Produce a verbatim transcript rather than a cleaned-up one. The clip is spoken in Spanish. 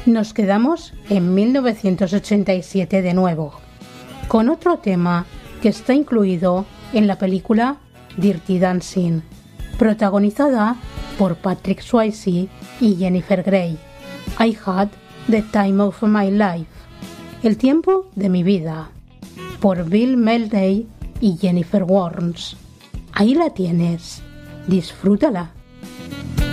Nos quedamos en mil novecientos ochenta y siete de nuevo, con otro tema que está incluido en la película Dirty Dancing, protagonizada por Patrick Swayze y Jennifer Grey. I Had the Time of My Life, el tiempo de mi vida, por Bill Medley y Jennifer Warnes. Ahí la tienes, disfrútala.